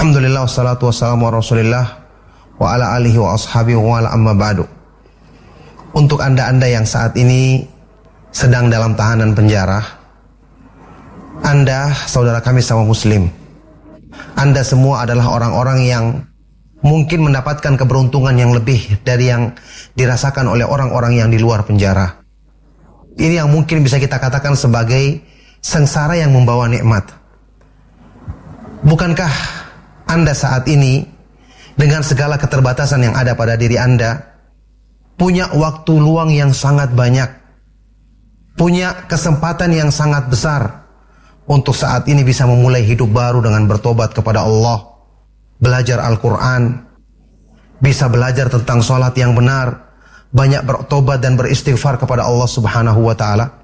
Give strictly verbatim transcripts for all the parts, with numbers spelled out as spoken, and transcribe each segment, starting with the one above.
Alhamdulillah wassalatu wassalamu ala Rasulillah wa ala alihi wa ashabihi wa ala amma ba'du. Untuk Anda-anda yang saat ini sedang dalam tahanan penjara, Anda saudara kami sama muslim, Anda semua adalah orang-orang yang mungkin mendapatkan keberuntungan yang lebih dari yang dirasakan oleh orang-orang yang di luar penjara. Ini yang mungkin bisa kita katakan sebagai sengsara yang membawa nikmat. Bukankah Anda saat ini dengan segala keterbatasan yang ada pada diri Anda punya waktu luang yang sangat banyak, punya kesempatan yang sangat besar untuk saat ini bisa memulai hidup baru dengan bertobat kepada Allah, belajar Al-Quran, bisa belajar tentang sholat yang benar, banyak bertobat dan beristighfar kepada Allah Subhanahu wa Ta'ala.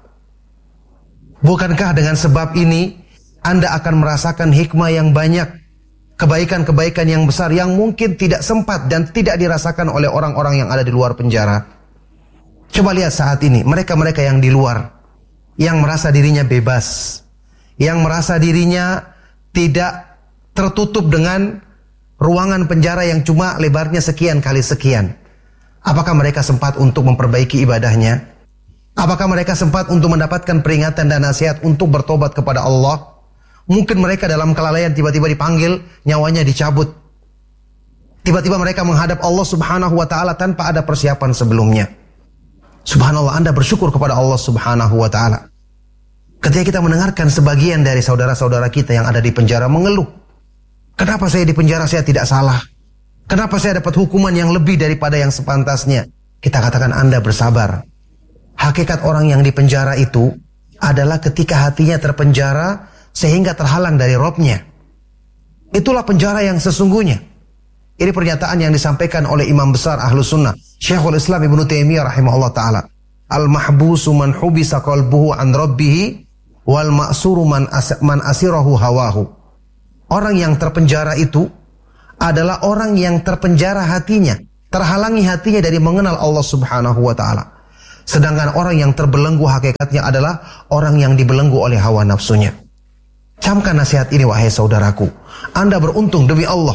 Bukankah dengan sebab ini Anda akan merasakan hikmah yang banyak, kebaikan-kebaikan yang besar yang mungkin tidak sempat dan tidak dirasakan oleh orang-orang yang ada di luar penjara? Coba lihat saat ini, mereka-mereka yang di luar, yang merasa dirinya bebas, yang merasa dirinya tidak tertutup dengan ruangan penjara yang cuma lebarnya sekian kali sekian. Apakah mereka sempat untuk memperbaiki ibadahnya? Apakah mereka sempat untuk mendapatkan peringatan dan nasihat untuk bertobat kepada Allah? Mungkin mereka dalam kelalaian tiba-tiba dipanggil, nyawanya dicabut. Tiba-tiba mereka menghadap Allah Subhanahu wa Ta'ala tanpa ada persiapan sebelumnya. Subhanallah, Anda bersyukur kepada Allah Subhanahu wa Ta'ala ketika kita mendengarkan sebagian dari saudara-saudara kita yang ada di penjara mengeluh, kenapa saya di penjara, saya tidak salah, kenapa saya dapat hukuman yang lebih daripada yang sepantasnya. Kita katakan, Anda bersabar. Hakikat orang yang di penjara itu adalah ketika hatinya terpenjara sehingga terhalang dari Robnya. Itulah penjara yang sesungguhnya. Ini pernyataan yang disampaikan oleh imam besar Ahlus Sunnah, Syekhul Islam Ibnu Taimiyah rahimahullah ta'ala. Al-mahbusu man hubisa qalbuhu an rabbihi wal ma'suru man, as man asirahu hawahu. Orang yang terpenjara itu adalah orang yang terpenjara hatinya, terhalangi hatinya dari mengenal Allah Subhanahu wa ta'ala. Sedangkan orang yang terbelenggu hakikatnya adalah orang yang dibelenggu oleh hawa nafsunya. Camkan nasihat ini wahai saudaraku. Anda beruntung demi Allah.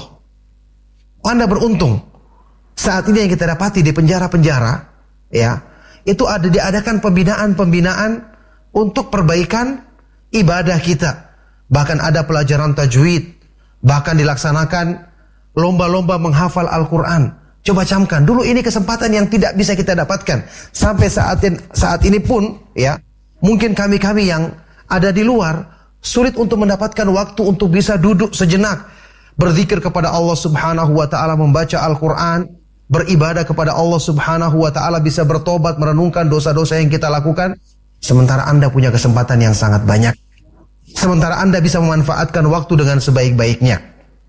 Anda beruntung. Saat ini yang kita dapati di penjara-penjara, ya, itu ada diadakan pembinaan-pembinaan untuk perbaikan ibadah kita. Bahkan ada pelajaran tajwid, bahkan dilaksanakan lomba-lomba menghafal Al-Quran. Coba camkan. Dulu ini kesempatan yang tidak bisa kita dapatkan. Sampai saat ini, saat ini pun, ya, mungkin kami-kami yang ada di luar sulit untuk mendapatkan waktu untuk bisa duduk sejenak, berzikir kepada Allah Subhanahu wa Ta'ala, membaca Al-Quran, beribadah kepada Allah Subhanahu wa Ta'ala, bisa bertobat, merenungkan dosa-dosa yang kita lakukan. Sementara Anda punya kesempatan yang sangat banyak. Sementara Anda bisa memanfaatkan waktu dengan sebaik-baiknya.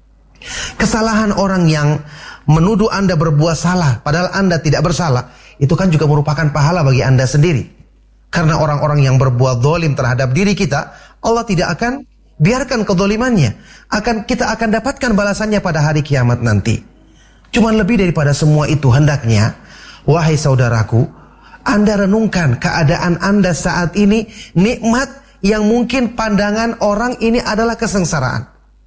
Kesalahan orang yang menuduh Anda berbuat salah padahal Anda tidak bersalah, itu kan juga merupakan pahala bagi Anda sendiri. Karena orang-orang yang berbuat zalim terhadap diri kita, Allah tidak akan biarkan kezalimannya. Akan kita akan dapatkan balasannya pada hari kiamat nanti. Cuman lebih daripada semua itu, hendaknya, wahai saudaraku, Anda renungkan keadaan Anda saat ini, nikmat yang mungkin pandangan orang ini adalah kesengsaraan.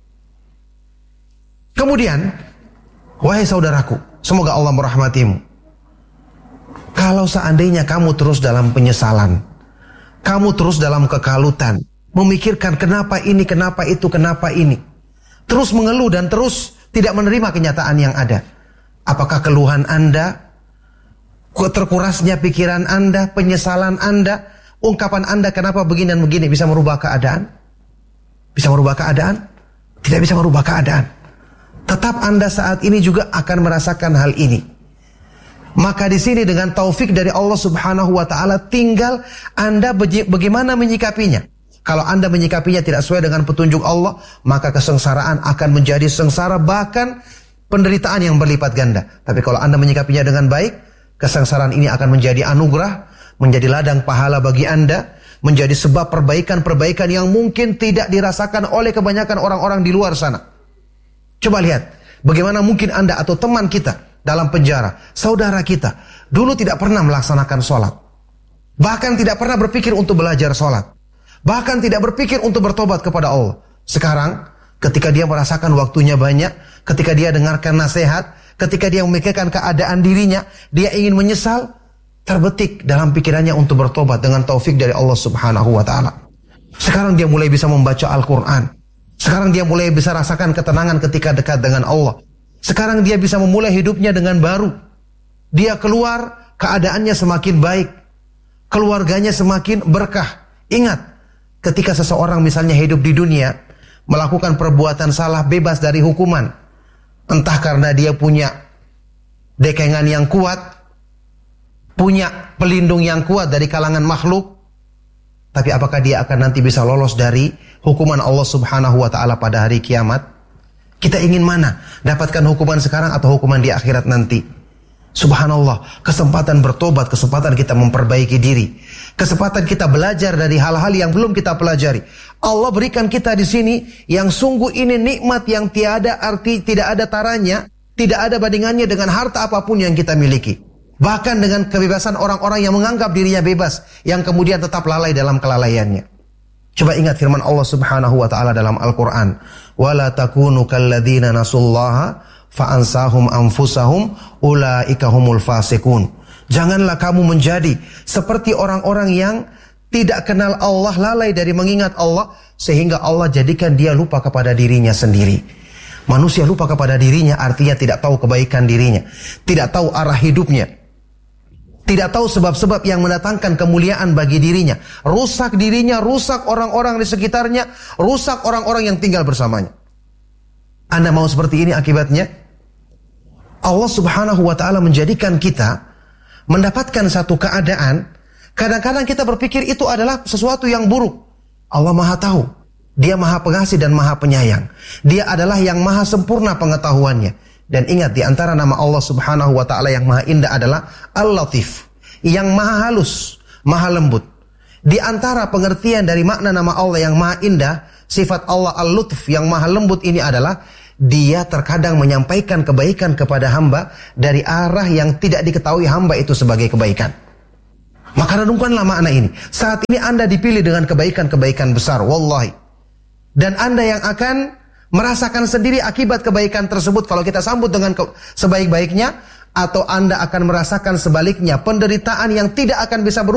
Kemudian, wahai saudaraku, semoga Allah merahmatimu. Kalau seandainya kamu terus dalam penyesalan, kamu terus dalam kekalutan, memikirkan kenapa ini, kenapa itu, kenapa ini, terus mengeluh dan terus tidak menerima kenyataan yang ada, apakah keluhan Anda, terkurasnya pikiran Anda, penyesalan Anda, ungkapan Anda kenapa begini dan begini bisa merubah keadaan? Bisa merubah keadaan? Tidak bisa merubah keadaan. Tetap Anda saat ini juga akan merasakan hal ini. Maka di sini dengan taufik dari Allah Subhanahu wa Ta'ala, tinggal Anda bagaimana menyikapinya. Kalau Anda menyikapinya tidak sesuai dengan petunjuk Allah, maka kesengsaraan akan menjadi sengsara, bahkan penderitaan yang berlipat ganda. Tapi kalau Anda menyikapinya dengan baik, kesengsaraan ini akan menjadi anugerah, menjadi ladang pahala bagi Anda, menjadi sebab perbaikan-perbaikan yang mungkin tidak dirasakan oleh kebanyakan orang-orang di luar sana. Coba lihat, bagaimana mungkin Anda atau teman kita dalam penjara, saudara kita, dulu tidak pernah melaksanakan sholat. Bahkan tidak pernah berpikir untuk belajar sholat. Bahkan tidak berpikir untuk bertobat kepada Allah. Sekarang, ketika dia merasakan waktunya banyak, ketika dia dengarkan nasihat, ketika dia memikirkan keadaan dirinya, dia ingin menyesal, terbetik dalam pikirannya untuk bertobat dengan taufik dari Allah Subhanahu wa taala. Sekarang dia mulai bisa membaca Al-Quran. Sekarang dia mulai bisa rasakan ketenangan ketika dekat dengan Allah. Sekarang dia bisa memulai hidupnya dengan baru. Dia keluar, keadaannya semakin baik. Keluarganya semakin berkah. Ingat, ketika seseorang misalnya hidup di dunia, melakukan perbuatan salah bebas dari hukuman. Entah karena dia punya dekengan yang kuat, punya pelindung yang kuat dari kalangan makhluk, tapi apakah dia akan nanti bisa lolos dari hukuman Allah Subhanahu wa taala pada hari kiamat? Kita ingin mana? Dapatkan hukuman sekarang atau hukuman di akhirat nanti? Subhanallah, kesempatan bertobat, kesempatan kita memperbaiki diri, kesempatan kita belajar dari hal-hal yang belum kita pelajari. Allah berikan kita di sini yang sungguh ini nikmat yang tiada arti, tidak ada taranya, tidak ada bandingannya dengan harta apapun yang kita miliki. Bahkan dengan kebebasan orang-orang yang menganggap dirinya bebas, yang kemudian tetap lalai dalam kelalaiannya. Coba ingat firman Allah Subhanahu wa taala dalam Al-Qur'an, "Wala takunu kalladzina nasullaha fa'ansahum anfusahum ulaika humul fasiqun." Janganlah kamu menjadi seperti orang-orang yang tidak kenal Allah, lalai dari mengingat Allah, sehingga Allah jadikan dia lupa kepada dirinya sendiri. Manusia lupa kepada dirinya artinya tidak tahu kebaikan dirinya, tidak tahu arah hidupnya, tidak tahu sebab-sebab yang mendatangkan kemuliaan bagi dirinya. Rusak dirinya, rusak orang-orang di sekitarnya, rusak orang-orang yang tinggal bersamanya. Anda mau seperti ini akibatnya? Allah Subhanahu wa taala menjadikan kita mendapatkan satu keadaan, kadang-kadang kita berpikir itu adalah sesuatu yang buruk. Allah Maha tahu. Dia Maha pengasih dan Maha penyayang. Dia adalah yang Maha sempurna pengetahuannya. Dan ingat, di antara nama Allah Subhanahu wa taala yang Maha indah adalah Al-Latif, yang Maha halus, Maha lembut. Di antara pengertian dari makna nama Allah yang Maha indah, sifat Allah Al-Lutf yang Maha lembut ini adalah Dia terkadang menyampaikan kebaikan kepada hamba dari arah yang tidak diketahui hamba itu sebagai kebaikan. Maka renungkanlah makna ini. Saat ini Anda dipilih dengan kebaikan-kebaikan besar, wallahi. Dan Anda yang akan merasakan sendiri akibat kebaikan tersebut kalau kita sambut dengan sebaik-baiknya, atau Anda akan merasakan sebaliknya, penderitaan yang tidak akan bisa berubah